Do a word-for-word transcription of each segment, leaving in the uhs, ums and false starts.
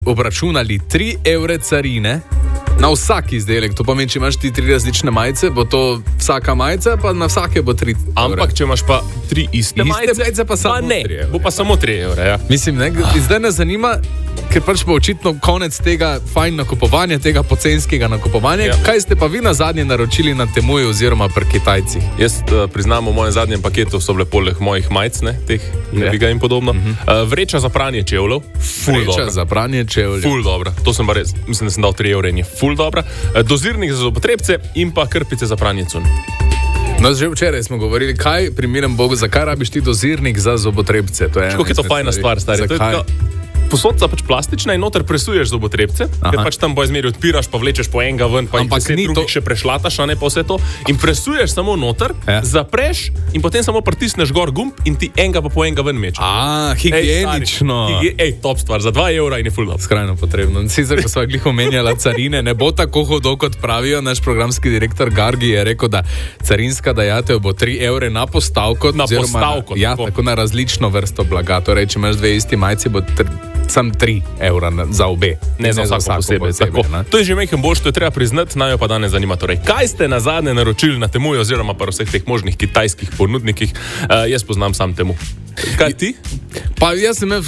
obračunali tri evre carine na vsak izdelek. To pomeni, če imaš ti tri različne majice, bo to vsaka majica, pa na vsake bo tri evre. Ampak, če imaš pa tri iste, iste majice, majice, pa samo ne, tri evre. bo pa samo tri evre, ja. Mislim, ne, zdaj ne zanima, ker pač bo očitno konec tega fajn nakupovanja, tega pocenskega nakupovanja. Ja. Kaj ste pa vi na zadnje naročili na Temuju oziroma pri Kitajcih? Jaz uh, priznam, v mojem zadnjem paketu so bile poleg mojih majic, ne, teh Nebiga in podobno. Uh-huh. Uh, vreča za pranje čevljev, ful Vreča dobra. za pranje čevljev. Ful dobra, to sem pa res, mislim, da sem dal tri evre in je ful dobra. Uh, dozirnik za zobotrebce in pa krpice za pranje cunj. No, že včeraj smo govorili, kaj pri milem Bogu, zakaj rabiš ti dozirnik za zobotrebce? To je, Kako je to fajna stvar, stari. To je tako, posodca pač plastična in noter presuješ zobotrebce, ker pač tam bo izmeri odpiraš, pa vlečeš po enega ven, pa ampak jih deset drugih še prešlataš, a ne pa vse to. In presuješ samo noter, ja. zapreš in potem samo pritisneš gor gumb in ti enega pa po enega ven mečeš. A, higienično. Ej, ej, top stvar, za dva evra in je ful dobro. Skrajno potrebno. Sicer, ko sva glih omenjala carine, ne bo tako hudo, kot pravijo. Naš programski direktor Gargi je rekel, da carinska dajatev bo tri evre na postavko. Na postavko. Ja, tako. tako na različno vrsto blaga. Torej, če imaš dve isti majici, bo tr, sam tri evra za obe. Ne, ne za vsako posebej. posebej to je že mehen boljš, to je treba priznati, naj jo pa danes zanima. Torej, kaj ste na zadnje naročili na Temuju oziroma pa vseh teh možnih kitajskih ponudnikih? Uh, jaz poznam sam Temu. Kaj ti? Pa jaz sem...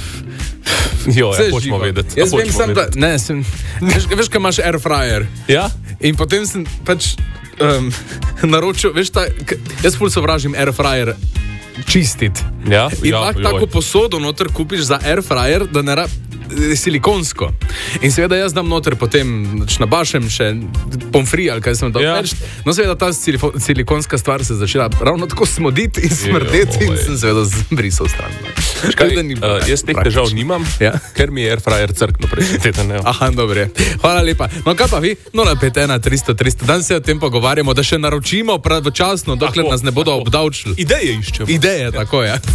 Jo, ja, hočemo vedeti. Jaz vem sam, da... Ne, sem... Veš, veš, kaj imaš air fryer? Ja? In potem sem pač um, naročil, veš ta... Jaz ful sovražim air fryer čistiti. Ja, in ja, lahko tako posodo noter kupiš za air fryer, da ne ra... silikonsko. In seveda jaz dam noter potem nabašem še pomfri ali kaj sem dal ja. več. No seveda ta silikonska stvar se začela ravno tako smoditi in smrdeti in sem seveda zbrisal stran. Kaj, uh, jaz teh težav nimam, ja? Ker mi je air fryer crkno prejšnji teden. Aha, dobre. Hvala lepa. No kaj pa vi? nula pet ena tristo tristo. Dan se o tem pogovarjamo, da še naročimo pravočasno, dokler tako, nas ne bodo tako. obdavčili. Ideje iščemo. Ideje, tako je. Ja.